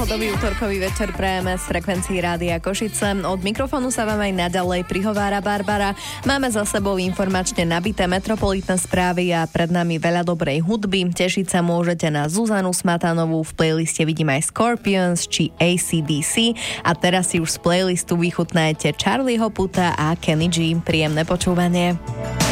pohodový útorkový večer prejeme z frekvencií Rádia Košice. Od mikrofónu sa vám aj naďalej prihovára Barbara. Máme za sebou informačne nabité metropolitné správy a pred nami veľa dobrej hudby. Tešiť sa môžete na Zuzanu Smatanovú, v playliste vidím aj Scorpions či AC/DC a teraz si už z playlistu vychutnajte Charlieho Puta a Kenny G. Príjemné počúvanie.